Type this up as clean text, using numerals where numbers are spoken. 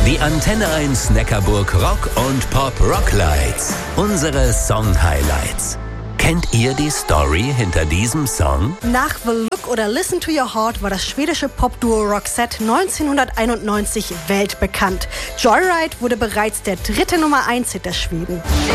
Die Antenne 1 Neckarburg Rock und Pop Rocklights. Unsere Song-Highlights. Kennt ihr die Story hinter diesem Song? Nach The Look oder Listen to Your Heart war das schwedische Popduo Roxette 1991 weltbekannt. Joyride wurde bereits der dritte Nummer 1 Hit der Schweden.